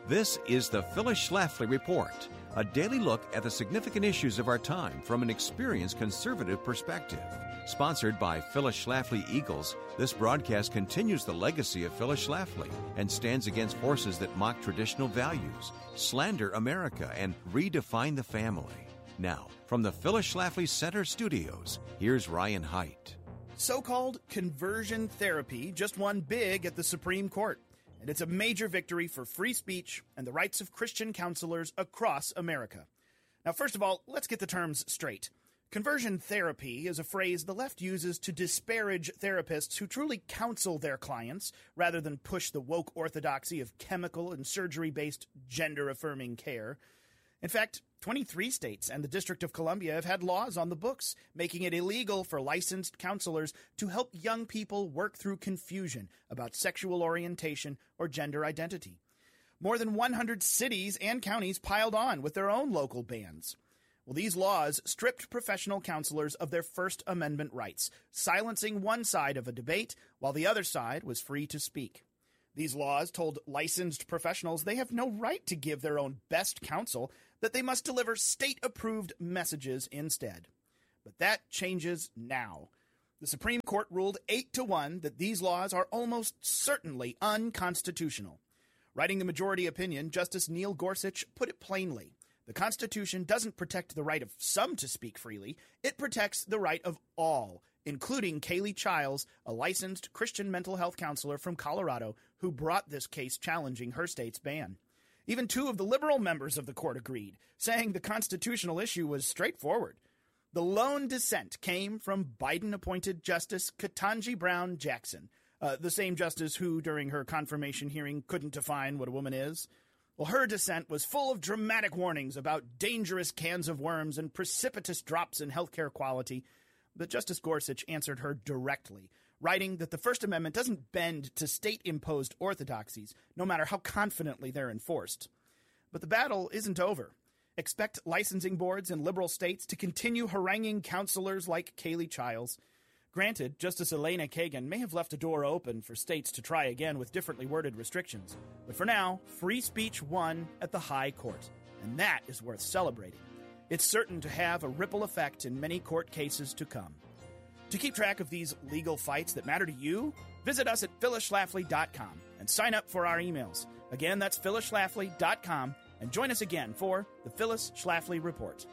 This is the Phyllis Schlafly Report, a daily look at the significant issues of our time from an experienced conservative perspective. Sponsored by Phyllis Schlafly Eagles, this broadcast continues the legacy of Phyllis Schlafly and stands against forces that mock traditional values, slander America, and redefine the family. Now, from the Phyllis Schlafly Center studios, here's Ryan Haidt. So-called conversion therapy just won big at the Supreme Court, and it's a major victory for free speech and the rights of Christian counselors across America. Now, first of all, let's get the terms straight. Conversion therapy is a phrase the left uses to disparage therapists who truly counsel their clients rather than push the woke orthodoxy of chemical and surgery-based gender-affirming care. In fact, 23 states and the District of Columbia have had laws on the books making it illegal for licensed counselors to help young people work through confusion about sexual orientation or gender identity. More than 100 cities and counties piled on with their own local bans. Well, these laws stripped professional counselors of their First Amendment rights, silencing one side of a debate while the other side was free to speak. These laws told licensed professionals they have no right to give their own best counsel, that they must deliver state-approved messages instead. But that changes now. The Supreme Court ruled 8-1 that these laws are almost certainly unconstitutional. Writing the majority opinion, Justice Neil Gorsuch put it plainly. The Constitution doesn't protect the right of some to speak freely. It protects the right of all, including Kaylee Childs, a licensed Christian mental health counselor from Colorado who brought this case challenging her state's ban. Even two of the liberal members of the court agreed, saying the constitutional issue was straightforward. The lone dissent came from Biden-appointed Justice Ketanji Brown Jackson, the same justice who, during her confirmation hearing, couldn't define what a woman is. Well, her dissent was full of dramatic warnings about dangerous cans of worms and precipitous drops in healthcare quality. But Justice Gorsuch answered her directly, writing that the First Amendment doesn't bend to state-imposed orthodoxies, no matter how confidently they're enforced. But the battle isn't over. Expect licensing boards in liberal states to continue haranguing counselors like Kaylee Childs. Granted, Justice Elena Kagan may have left a door open for states to try again with differently worded restrictions. But for now, free speech won at the high court, and that is worth celebrating. It's certain to have a ripple effect in many court cases to come. To keep track of these legal fights that matter to you, visit us at phyllisschlafly.com and sign up for our emails. Again, that's phyllisschlafly.com, and join us again for the Phyllis Schlafly Report.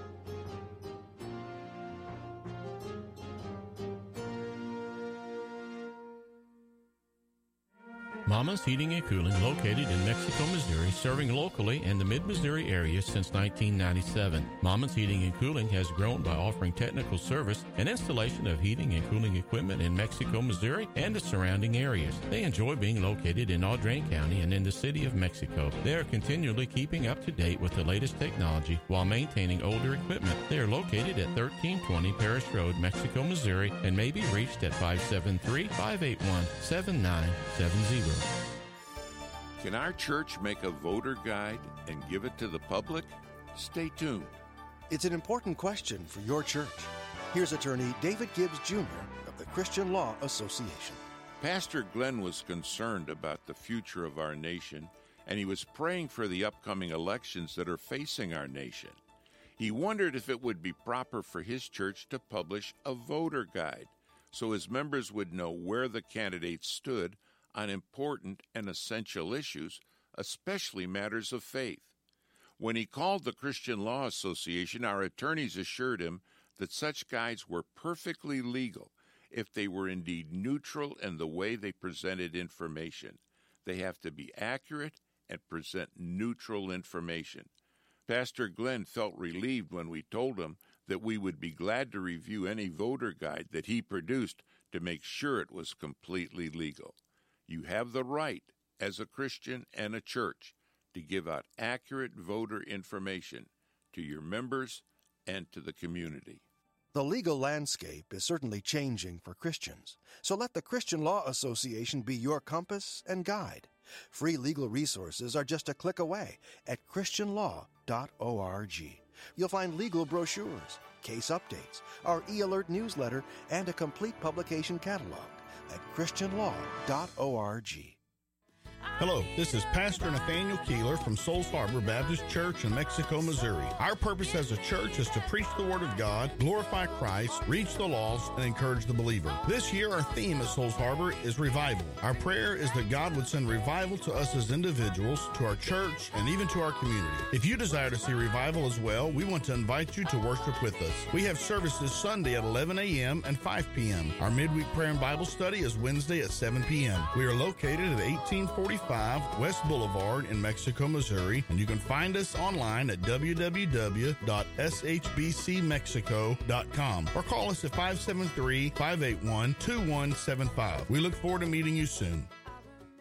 Mama's Heating and Cooling, located in Mexico, Missouri, serving locally in the mid-Missouri area since 1997. Mama's Heating and Cooling has grown by offering technical service and installation of heating and cooling equipment in Mexico, Missouri, and the surrounding areas. They enjoy being located in Audrain County and in the city of Mexico. They are continually keeping up to date with the latest technology while maintaining older equipment. They are located at 1320 Parish Road, Mexico, Missouri, and may be reached at 573-581-7970. Can our church make a voter guide and give it to the public? Stay tuned. It's an important question for your church. Here's attorney David Gibbs Jr. of the Christian Law Association. Pastor Glenn was concerned about the future of our nation, and he was praying for the upcoming elections that are facing our nation. He wondered if it would be proper for his church to publish a voter guide so his members would know where the candidates stood on important and essential issues, especially matters of faith. When he called the Christian Law Association, our attorneys assured him that such guides were perfectly legal if they were indeed neutral in the way they presented information. They have to be accurate and present neutral information. Pastor Glenn felt relieved when we told him that we would be glad to review any voter guide that he produced to make sure it was completely legal. You have the right, as a Christian and a church, to give out accurate voter information to your members and to the community. The legal landscape is certainly changing for Christians, so let the Christian Law Association be your compass and guide. Free legal resources are just a click away at christianlaw.org. You'll find legal brochures, case updates, our e-alert newsletter, and a complete publication catalog at christianlaw.org. Hello, this is Pastor Nathaniel Keeler from Souls Harbor Baptist Church in Mexico, Missouri. Our purpose as a church is to preach the Word of God, glorify Christ, reach the lost, and encourage the believer. This year, our theme at Souls Harbor is revival. Our prayer is that God would send revival to us as individuals, to our church, and even to our community. If you desire to see revival as well, we want to invite you to worship with us. We have services Sunday at 11 a.m. and 5 p.m. Our midweek prayer and Bible study is Wednesday at 7 p.m. We are located at 1845 West Boulevard in Mexico, Missouri, and you can find us online at www.shbcmexico.com or call us at 573-581-2175. We look forward to meeting you soon.